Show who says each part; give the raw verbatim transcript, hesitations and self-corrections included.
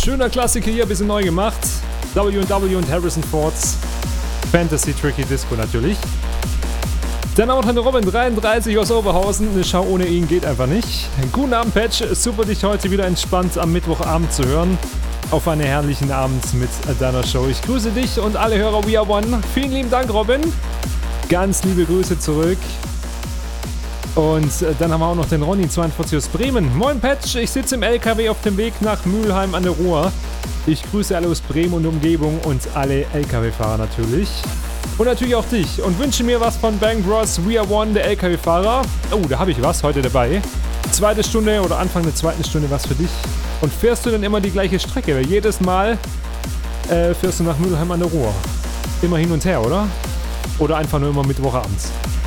Speaker 1: Schöner Klassiker hier, ein bisschen neu gemacht. W und W und Harrison Fords Fantasy Tricky Disco natürlich. Dann auch noch eine Robin dreiunddreißig aus Oberhausen. Eine Schau ohne ihn geht einfach nicht. Guten Abend, Patch. Super, dich heute wieder entspannt am Mittwochabend zu hören. Auf einen herrlichen Abend mit deiner Show. Ich grüße dich und alle Hörer We Are One. Vielen lieben Dank, Robin. Ganz liebe Grüße zurück. Und dann haben wir auch noch den Ronny zweiundvierzig aus Bremen. Moin, Patch. Ich sitze im L K W auf dem Weg nach Mülheim an der Ruhr. Ich grüße alle aus Bremen und Umgebung und alle L K W-Fahrer natürlich. Und natürlich auch dich. Und wünsche mir was von Bang Bros. We Are One, der L K W-Fahrer. Oh, da habe ich was heute dabei. Zweite Stunde oder Anfang der zweiten Stunde was für dich. Und fährst du denn immer die gleiche Strecke? Weil jedes Mal äh, fährst du nach Mülheim an der Ruhr. Immer hin und her, oder? Oder einfach nur immer Mittwochabends.